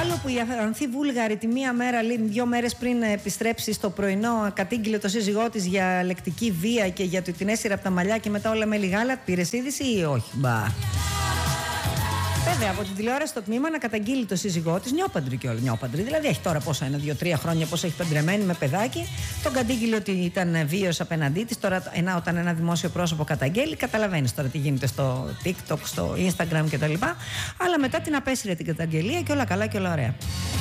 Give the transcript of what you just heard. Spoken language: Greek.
άλλο που η Ανθή Βούλγαρη τη μία μέρα, 2 μέρες πριν επιστρέψει στο πρωινό, κατήγγειλε το σύζυγό της για λεκτική βία και για το την έσυρα από τα μαλλιά και μετά όλα με λιγάλα. Πήρες είδηση ή όχι? Μπα. Βέβαια, από την τηλεόραση στο τμήμα να καταγγείλει το σύζυγό της, νιόπαντρη και όλη. Νιόπαντρη, δηλαδή έχει τώρα πόσα, 1, 2, 3 χρόνια, πόσα έχει παντρεμένη με παιδάκι. Τον κατήγγειλε ότι ήταν βίαιος απέναντί της. Τώρα, όταν ένα δημόσιο πρόσωπο καταγγέλει, καταλαβαίνεις τώρα τι γίνεται στο TikTok, στο Instagram κτλ. Αλλά μετά την απέσυρε την καταγγελία και όλα καλά και όλα ωραία.